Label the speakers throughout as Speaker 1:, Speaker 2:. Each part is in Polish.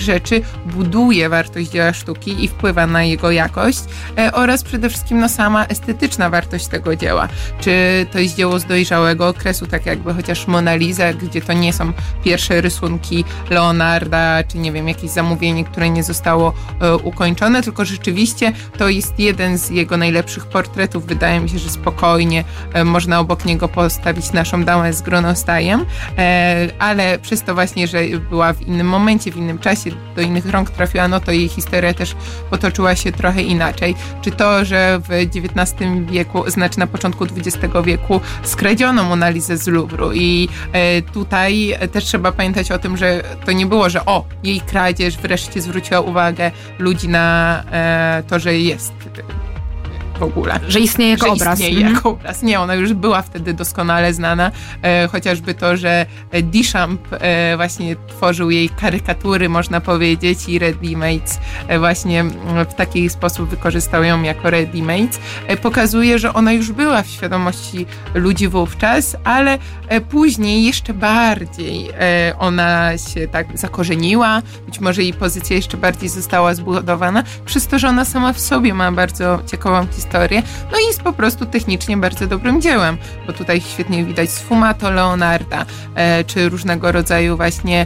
Speaker 1: rzeczy buduje wartość dzieła sztuki i wpływa na jego jakość oraz przede wszystkim sama estetyczna wartość tego dzieła. Czy to jest dzieło z dojrzałego okresu, tak jakby chociaż Mona Lisa, gdzie to nie są pierwsze rysunki Leonarda, czy nie wiem, jakieś zamówienie, które nie zostało ukończone, tylko rzeczywiście to jest jeden z jego najlepszych portretów. Wydaje mi się, że spokojnie można obok niego postawić naszą damę z gronostajem, ale przez to właśnie, że była w innym momencie, w innym czasie, do innych rąk trafiła, no to jej historia też potoczyła się trochę inaczej. Czy to, że w XIX wieku, znaczy na początku XX wieku skradziono Mona Lisę z Louvru i tutaj też trzeba pamiętać o tym, że to nie było, że jej kradzież wreszcie zwróciła uwagę ludzi na to, że jest w ogóle.
Speaker 2: Że istnieje jako obraz.
Speaker 1: Jako obraz. Nie, ona już była wtedy doskonale znana. Chociażby to, że Duchamp właśnie tworzył jej karykatury, można powiedzieć, i ready-mates właśnie w taki sposób wykorzystał ją jako ready-mates. Pokazuje, że ona już była w świadomości ludzi wówczas, ale później jeszcze bardziej ona się tak zakorzeniła. Być może jej pozycja jeszcze bardziej została zbudowana, przez to, że ona sama w sobie ma bardzo ciekawą historię. No i jest po prostu technicznie bardzo dobrym dziełem, bo tutaj świetnie widać sfumato Leonarda, czy różnego rodzaju właśnie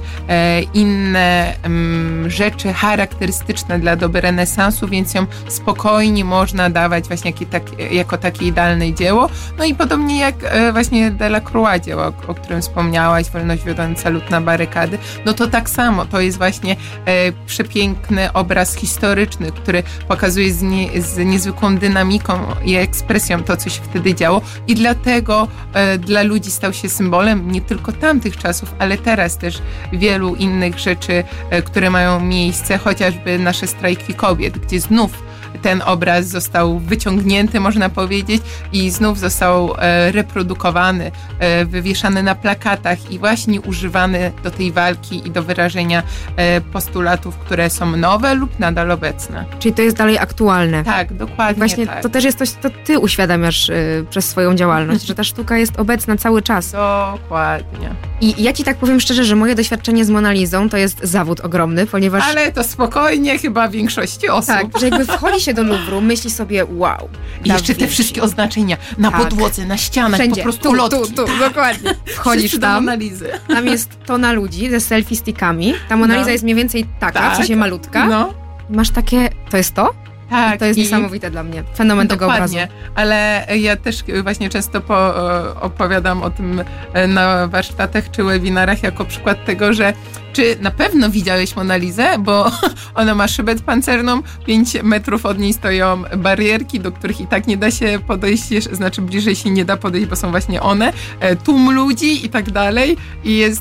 Speaker 1: inne rzeczy charakterystyczne dla doby renesansu, więc ją spokojnie można dawać właśnie jako takie idealne dzieło. No i podobnie jak właśnie Delacroix dzieło, o którym wspomniałaś, Wolność wiodąca lud na barykady, no to tak samo, to jest właśnie przepiękny obraz historyczny, który pokazuje z niezwykłą dynamiką i ekspresją to, co się wtedy działo i dlatego dla ludzi stał się symbolem nie tylko tamtych czasów, ale teraz też wielu innych rzeczy, które mają miejsce, chociażby nasze strajki kobiet, gdzie znów ten obraz został wyciągnięty, można powiedzieć, i znów został reprodukowany, wywieszany na plakatach i właśnie używany do tej walki i do wyrażenia postulatów, które są nowe lub nadal obecne.
Speaker 2: Czyli to jest dalej aktualne.
Speaker 1: Tak, dokładnie.
Speaker 2: Właśnie
Speaker 1: tak.
Speaker 2: To też jest coś, co ty uświadamiasz przez swoją działalność, że ta sztuka jest obecna cały czas.
Speaker 1: Dokładnie.
Speaker 2: I ja ci tak powiem szczerze, że moje doświadczenie z Moną Lisą to jest zawód ogromny, ponieważ...
Speaker 1: Ale to spokojnie chyba większości osób.
Speaker 2: Tak, że jakby wchodzi się do Louvru, myśli sobie wow.
Speaker 1: I jeszcze te wszystkie oznaczenia na podłodze, na ścianach,
Speaker 2: wszędzie,
Speaker 1: po prostu ulotki.
Speaker 2: Tu, dokładnie. Wchodzisz tam, tam jest tona ludzi ze selfie stickami. Ta Mona Lisa jest mniej więcej taka, w sensie malutka. No. Masz takie, to jest to?
Speaker 1: Tak.
Speaker 2: I to jest niesamowite dla mnie. Fenomen tego obrazu.
Speaker 1: Ale ja też właśnie często opowiadam o tym na warsztatach czy webinarach jako przykład tego, że czy na pewno widziałeś Monę Lisę, bo ona ma szybę pancerną, 5 metrów od niej stoją barierki, do których i tak nie da się podejść, znaczy bliżej się nie da podejść, bo są właśnie one, tłum ludzi i tak dalej i jest,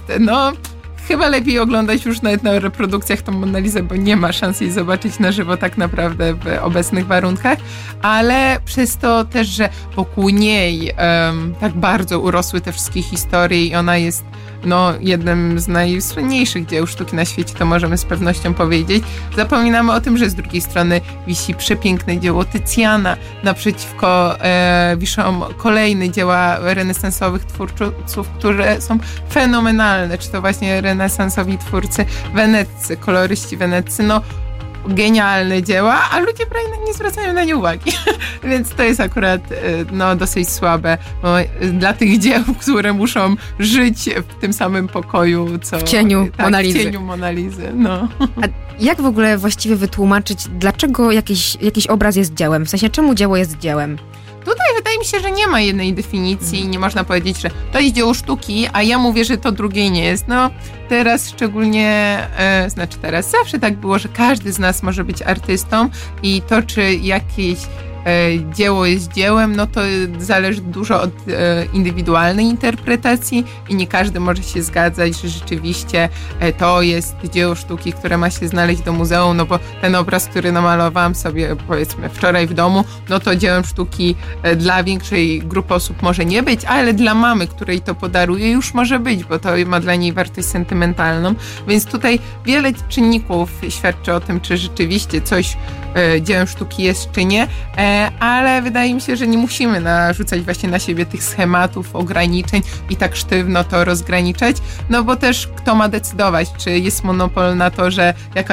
Speaker 1: chyba lepiej oglądać już nawet na reprodukcjach tą Monę Lisę, bo nie ma szans jej zobaczyć na żywo tak naprawdę w obecnych warunkach, ale przez to też, że wokół niej tak bardzo urosły te wszystkie historie i ona jest jednym z najsłynniejszych dzieł sztuki na świecie, to możemy z pewnością powiedzieć. Zapominamy o tym, że z drugiej strony wisi przepiękne dzieło Tycjana, naprzeciwko wiszą kolejne dzieła renesansowych twórców, które są fenomenalne, czy to właśnie renesansowi twórcy weneccy, koloryści weneccy, genialne dzieła, a ludzie prawie nie zwracają na nie uwagi. Więc to jest akurat dosyć słabe dla tych dzieł, które muszą żyć w tym samym pokoju, co...
Speaker 2: W cieniu Mona Lisy.
Speaker 1: W cieniu Mona Lisy,
Speaker 2: A jak w ogóle właściwie wytłumaczyć, dlaczego jakiś obraz jest dziełem? W sensie, czemu dzieło jest dziełem?
Speaker 1: Tutaj wydaje mi się, że nie ma jednej definicji. Nie można powiedzieć, że to jest dzieło sztuki, a ja mówię, że to drugie nie jest. Teraz szczególnie, zawsze tak było, że każdy z nas może być artystą i to, czy jakieś dzieło jest dziełem, to zależy dużo od indywidualnej interpretacji i nie każdy może się zgadzać, że rzeczywiście to jest dzieło sztuki, które ma się znaleźć do muzeum, bo ten obraz, który namalowałam sobie powiedzmy wczoraj w domu, to dziełem sztuki dla większej grupy osób może nie być, ale dla mamy, której to podaruje, już może być, bo to ma dla niej wartość sentymentalną, więc tutaj wiele czynników świadczy o tym, czy rzeczywiście coś dziełem sztuki jest, czy nie. ale wydaje mi się, że nie musimy narzucać właśnie na siebie tych schematów, ograniczeń i tak sztywno to rozgraniczać, no bo też kto ma decydować, czy jest monopol na to, że jakaś